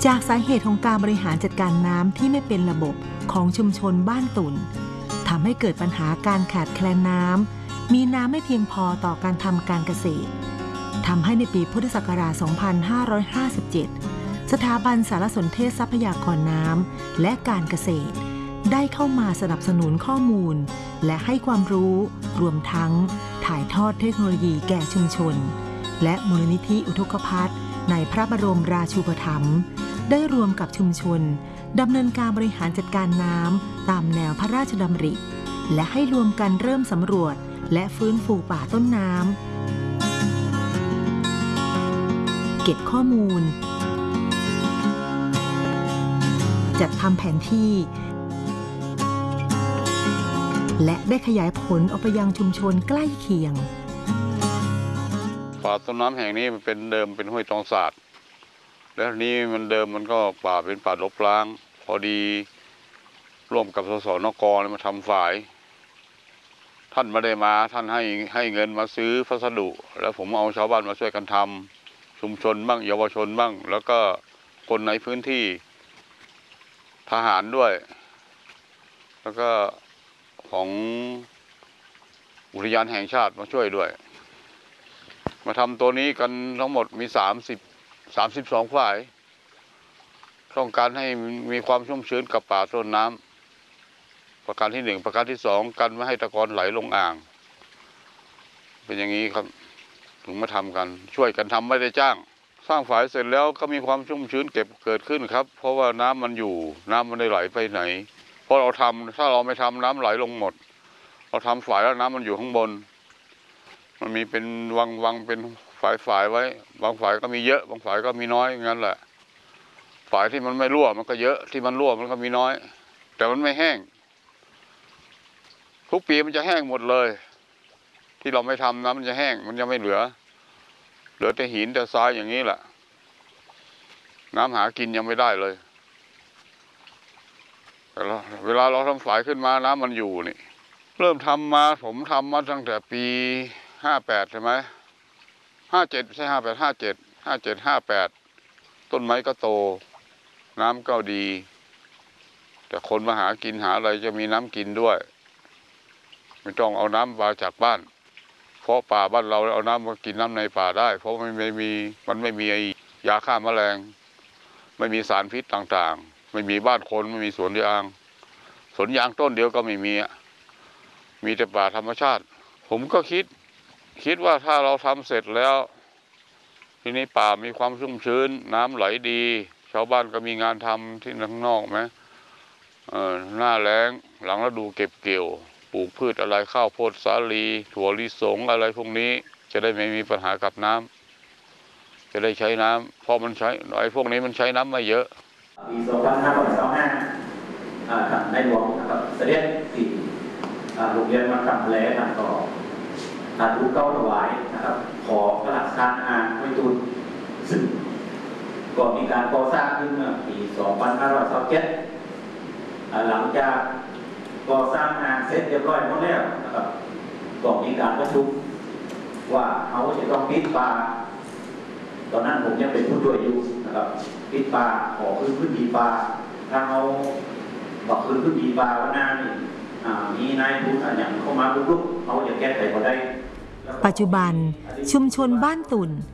จากสาเหตุของการบริหารจัดการน้ำที่ไม่เป็นระบบของชุมชนบ้านตุ่นทำให้เกิดปัญหาการขาดแคลนน้ำมีน้ำไม่เพียงพอต่อการทำการเกษตรทำให้ในปีพุทธศักราช 2557 สถาบันสารสนเทศทรัพยากรน้ำและการเกษตรได้เข้ามาสนับสนุนข้อมูลและให้ความรู้รวมทั้งถ่ายทอดเทคโนโลยีแก่ชุมชนและมูลนิธิอุทกภัทรในพระบรมราชูปถัมภ์ได้รวมกับชุมชนดำเนินการบริหารจัดการน้ำตามแนวพระราชดำริและให้รวมกันเริ่มสำรวจและฟื้นฟูป่าต้นน้ำเก็บข้อมูลจัดทำแผนที่และได้ขยายผลออกไปยังชุมชนใกล้เคียงป่าต้นน้ำแห่งนี้มันเป็นเดิมเป็นห้วยตองศาสตร์แล้วนี้มันเดิมมันก็ป่าเป็นป่ารกร้างพอดีร่วมกับสสนกมาทำฝ่ายท่านไม่ได้มาท่านให้เงินมาซื้อพัสดุแล้วผมเอาชาวบ้านมาช่วยกันทำชุมชนบ้างเยาวชนบ้างแล้วก็คนในพื้นที่ทหารด้วยแล้วก็ของอุทยานแห่งชาติมาช่วยด้วยมาทำตัวนี้กันทั้งหมดมี32ฝ่ายต้องการให้มีความชุ่มชื้นกับป่าต้นน้ำประการที่1ประการที่2กันไม่ให้ตะกอนไหลลงอ่างเป็นอย่างนี้ครับถึงมาทำกันช่วยกันทำไม่ได้จ้างสร้างฝ่ายเสร็จแล้วก็มีความชุ่มชื้นเกิดขึ้นครับเพราะว่าน้ำมันอยู่น้ำมันได้ไหลไปไหนเพราะเราทำถ้าเราไม่ทำน้ำไหลลงหมดเราทำฝ่ายแล้วน้ำมันอยู่ข้างบนมันมีเป็นวังเป็นฝ่ายไว้บางฝ่ายก็มีเยอะบางฝ่ายก็มีน้อยงั้นแหละฝ่ายที่มันไม่รั่วมันก็เยอะที่มันรั่วมันก็มีน้อยแต่มันไม่แห้งทุกปีมันจะแห้งหมดเลยที่เราไม่ทำน้ำมันจะแห้งมันจะไม่เหลือแต่หินแต่ทรายอย่างนี้แหละน้ำหากินยังไม่ได้เลยแต่เวลาเราทำฝ่ายขึ้นมาน้ำมันอยู่นี่เริ่มทำมาผมทำมาตั้งแต่ปี58ใช่ไหม57ไม่ใช่58ต้นไม้ก็โตน้ำก็ดีแต่คนมาหากินหาอะไรจะมีน้ำกินด้วยไม่ต้องเอาน้ำมาจากบ้านเพราะป่าบ้านเราเอาน้ำมากินน้ำในป่าได้เพราะมันไม่มียาฆ่าแมลงไม่มีสารพิษต่างๆไม่มีบ้านคนไม่มีสวนยางต้นเดียวก็ไม่มีแต่ป่าธรรมชาติผมก็คิดว่าถ้าเราทำเสร็จแล้วทีนี้ป่ามีความชุ่มชื้นน้ำไหลดีชาวบ้านก็มีงานทำที่ข้างนอกไหมหน้าแล้งหลังฤดูเก็บเกี่ยวปลูกพืชอะไรข้าวโพดสาลีถั่วลิสงอะไรพวกนี้จะได้ไม่มีปัญหากับน้ำจะได้ใช้น้ำเพราะมันใช้ไอ้พวกนี้มันใช้น้ำไม่เยอะปี2525ในหลวงนะครับเสด็จที่โรงเรียนวัดกำแลต่อรูปเก้าถวายนะครับขอพระราชทานอ่างห้วยตุนซึ่งก็มีการก่อสร้างขึ้นเมื่อปี2527หลังจากก่อสร้างอ่างเสร็จเรียบร้อยหมดแล้วนะครับก็มีการประชุมว่าเขาจะต้องปิดป่าตอนนั้นผมยังเป็นผู้ช่วยอยู่นะครับปิดป่าขอพื้นที่ป่าถ้าเขาบอกพื้นที่ป่าว่านานี่มีนายทุนอย่างเข้ามาลุกเขาจะแก้ไขก็ได้ปัจจุบันชุมชนบ้านตุ่น